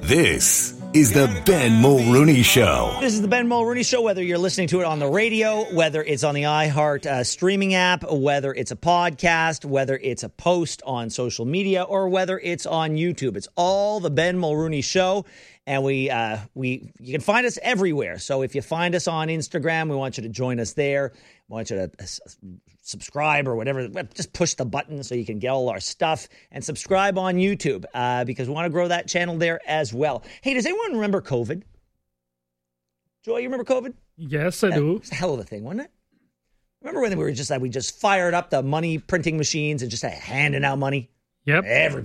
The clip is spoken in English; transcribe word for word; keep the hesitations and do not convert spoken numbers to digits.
This is the Ben Mulrooney Show. This is the Ben Mulrooney Show, whether you're listening to it on the radio, whether it's on the iHeart uh, streaming app, whether it's a podcast, whether it's a post on social media, or whether it's on YouTube. It's all the Ben Mulrooney Show. And we, uh, we, you can find us everywhere. So if you find us on Instagram, we want you to join us there. We want you to uh, subscribe or whatever. Just push the button so you can get all our stuff, and subscribe on YouTube uh, because we want to grow that channel there as well. Hey, does anyone remember COVID? Joy, you remember COVID? Yes, I that, do. It was a hell of a thing, wasn't it? Remember when we were just like, we just fired up the money printing machines and just uh, handing out money? Yep. Everybody.